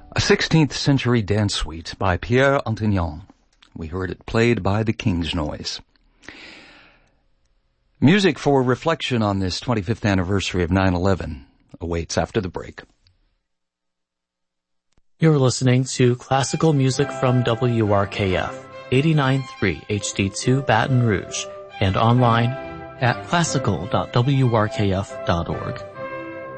A 16th century dance suite by Pierre Antignon. We heard it played by the King's Noise. Music for reflection on this 25th anniversary of 9/11 awaits after the break. You're listening to classical music from WRKF, 89.3 HD2 Baton Rouge, and online at classical.wrkf.org.